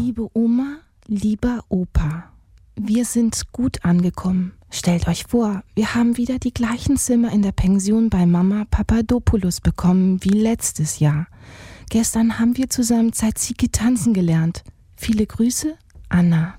Liebe Oma, lieber Opa, wir sind gut angekommen. Stellt euch vor, wir haben wieder die gleichen Zimmer in der Pension bei Mama Papadopoulos bekommen wie letztes Jahr. Gestern haben wir zusammen Tzatziki tanzen gelernt. Viele Grüße, Anna.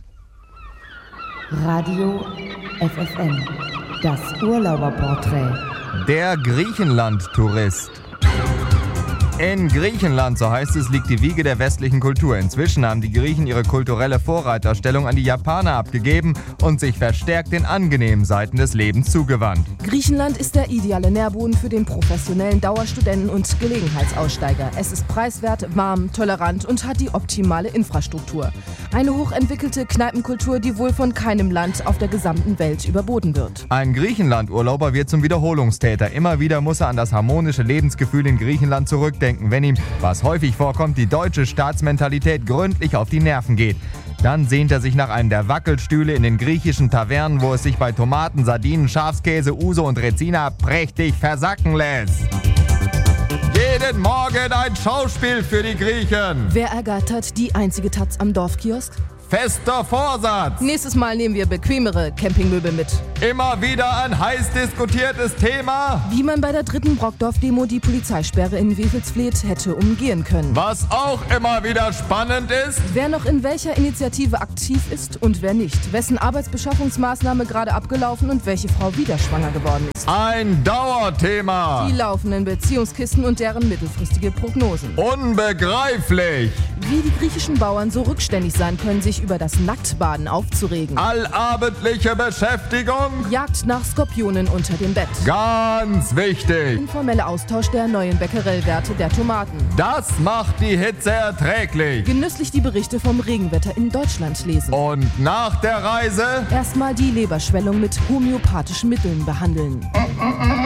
Radio FFN, das Urlauberporträt. Der Griechenland-Tourist. In Griechenland, so heißt es, liegt die Wiege der westlichen Kultur. Inzwischen haben die Griechen ihre kulturelle Vorreiterstellung an die Japaner abgegeben und sich verstärkt den angenehmen Seiten des Lebens zugewandt. Griechenland ist der ideale Nährboden für den professionellen Dauerstudenten und Gelegenheitsaussteiger. Es ist preiswert, warm, tolerant und hat die optimale Infrastruktur. Eine hochentwickelte Kneipenkultur, die wohl von keinem Land auf der gesamten Welt überboten wird. Ein Griechenland-Urlauber wird zum Wiederholungstäter. Immer wieder muss er an das harmonische Lebensgefühl in Griechenland zurückdenken, wenn ihm, was häufig vorkommt, die deutsche Staatsmentalität gründlich auf die Nerven geht. Dann sehnt er sich nach einem der Wackelstühle in den griechischen Tavernen, wo es sich bei Tomaten, Sardinen, Schafskäse, Uso und Rezina prächtig versacken lässt. Jeden Morgen ein Schauspiel für die Griechen. Wer ergattert die einzige Taz am Dorfkiosk? Fester Vorsatz. Nächstes Mal nehmen wir bequemere Campingmöbel mit. Immer wieder ein heiß diskutiertes Thema. Wie man bei der 3. Brockdorf-Demo die Polizeisperre in Wewelsfleth hätte umgehen können. Was auch immer wieder spannend ist. Wer noch in welcher Initiative aktiv ist und wer nicht. Wessen Arbeitsbeschaffungsmaßnahme gerade abgelaufen und welche Frau wieder schwanger geworden ist. Ein Dauerthema. Die laufenden Beziehungskisten und deren mittelfristige Prognosen. Unbegreiflich. Wie die griechischen Bauern so rückständig sein können, sich über das Nacktbaden aufzuregen. Allabendliche Beschäftigung. Jagd nach Skorpionen unter dem Bett. Ganz wichtig. Informeller Austausch der neuen Becquerel-Werte der Tomaten. Das macht die Hitze erträglich. Genüsslich die Berichte vom Regenwetter in Deutschland lesen. Und nach der Reise erstmal die Leberschwellung mit homöopathischen Mitteln behandeln.